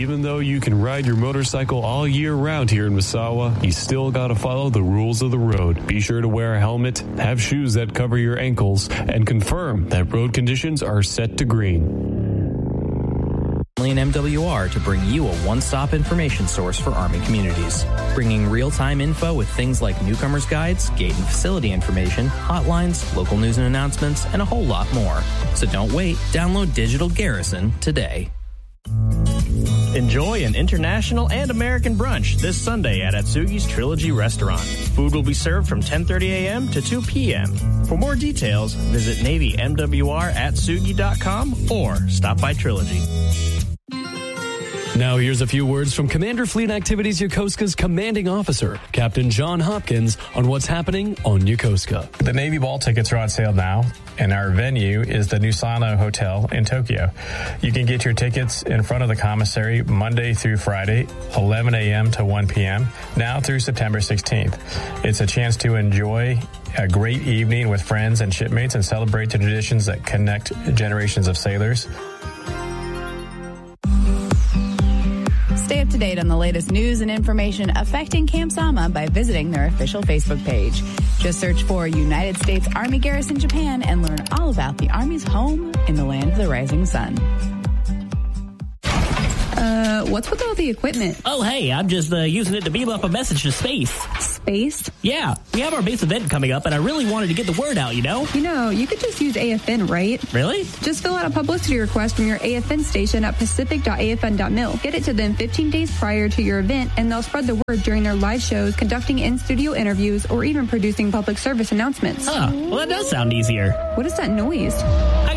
Even though you can ride your motorcycle all year round here in Misawa, you still gotta follow the rules of the road. Be sure to wear a helmet, have shoes that cover your ankles, and confirm that road conditions are set to green. And MWR to bring you a one-stop information source for Army communities. Bringing real-time info with things like newcomers guides, gate and facility information, hotlines, local news and announcements, and a whole lot more. So don't wait. Download Digital Garrison today. Enjoy an international and American brunch this Sunday at Atsugi's Trilogy Restaurant. Food will be served from 10:30 a.m. to 2 p.m. For more details, visit NavyMWR@Atsugi.com or stop by Trilogy. Now here's a few words from Commander Fleet Activities Yokosuka's commanding officer, Captain John Hopkins, on what's happening on Yokosuka. The Navy Ball tickets are on sale now, and our venue is the Nusano Hotel in Tokyo. You can get your tickets in front of the commissary Monday through Friday, 11 a.m. to 1 p.m., now through September 16th. It's a chance to enjoy a great evening with friends and shipmates and celebrate the traditions that connect generations of sailors. Stay up to date on the latest news and information affecting Camp Sama by visiting their official Facebook page. Just search for United States Army Garrison Japan and learn all about the Army's home in the land of the rising sun. What's with all the equipment? Oh, hey, I'm just using it to beam up a message to space. Space? Yeah, we have our base event coming up, and I really wanted to get the word out, you know? You know, you could just use AFN, right? Really? Just fill out a publicity request from your AFN station at pacific.afn.mil. Get it to them 15 days prior to your event, and they'll spread the word during their live shows, conducting in-studio interviews, or even producing public service announcements. Huh, well, that does sound easier. What is that noise?